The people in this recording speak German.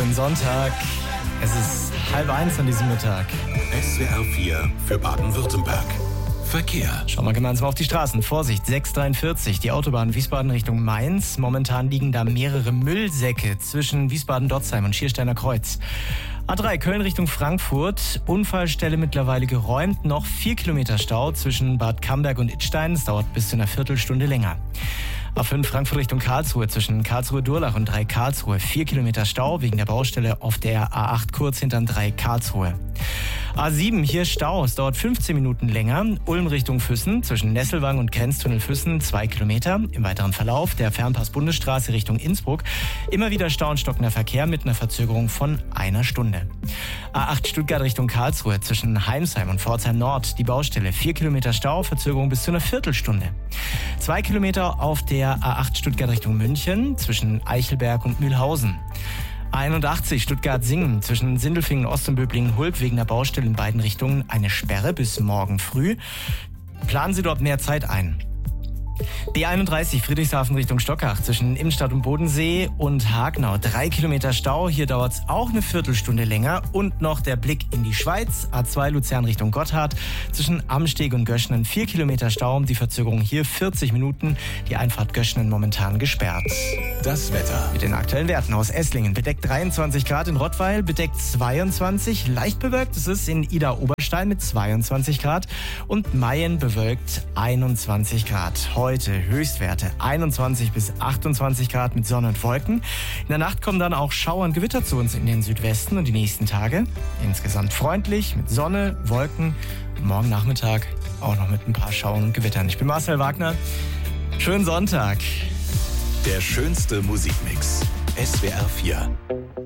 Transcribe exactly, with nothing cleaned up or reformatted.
Schönen Sonntag. Es ist halb eins an diesem Mittag. S W R vier für Baden-Württemberg. Verkehr. Schauen wir gemeinsam auf die Straßen. Vorsicht, sechs dreiundvierzig, die Autobahn Wiesbaden Richtung Mainz. Momentan liegen da mehrere Müllsäcke zwischen Wiesbaden-Dotzheim und Schiersteiner Kreuz. A drei Köln Richtung Frankfurt. Unfallstelle mittlerweile geräumt. Noch vier Kilometer Stau zwischen Bad Camberg und Idstein. Es dauert bis zu einer Viertelstunde länger. A fünf Frankfurt Richtung Karlsruhe zwischen Karlsruhe-Durlach und drei Karlsruhe. Vier Kilometer Stau wegen der Baustelle auf der A acht kurz hinterm drei Karlsruhe. A sieben, hier Stau. Es dauert fünfzehn Minuten länger. Ulm Richtung Füssen zwischen Nesselwang und Grenztunnel Füssen zwei Kilometer. Im weiteren Verlauf der Fernpass-Bundesstraße Richtung Innsbruck. Immer wieder Stau und stockender Verkehr mit einer Verzögerung von einer Stunde. A acht Stuttgart Richtung Karlsruhe zwischen Heimsheim und Pforzheim Nord. Die Baustelle. Vier Kilometer Stau, Verzögerung bis zu einer Viertelstunde. Zwei Kilometer auf der A acht Stuttgart Richtung München zwischen Eichelberg und Mühlhausen. einundachtzig Stuttgart-Singen zwischen Sindelfingen, Ost- und Böblingen-Hulb wegen der Baustelle in beiden Richtungen eine Sperre bis morgen früh. Planen Sie dort mehr Zeit ein. B einunddreißig Friedrichshafen Richtung Stockach zwischen Imstadt und Bodensee und Hagnau. Drei Kilometer Stau, hier dauert es auch eine Viertelstunde länger. Und noch der Blick in die Schweiz. A zwei Luzern Richtung Gotthard zwischen Amsteg und Göschenen. Vier Kilometer Stau, die Verzögerung hier vierzig Minuten. Die Einfahrt Göschenen momentan gesperrt. Das Wetter. Mit den aktuellen Werten aus Esslingen. Bedeckt dreiundzwanzig Grad, in Rottweil bedeckt zweiundzwanzig. Leicht bewölkt ist es in Ida-Oberstein mit zweiundzwanzig Grad. Und Mayen bewölkt einundzwanzig Grad. Heute Höchstwerte einundzwanzig bis achtundzwanzig Grad mit Sonne und Wolken. In der Nacht kommen dann auch Schauer und Gewitter zu uns in den Südwesten und die nächsten Tage. Insgesamt freundlich mit Sonne, Wolken. Morgen Nachmittag auch noch mit ein paar Schauern und Gewittern. Ich bin Marcel Wagner. Schönen Sonntag. Der schönste Musikmix. S W R vier.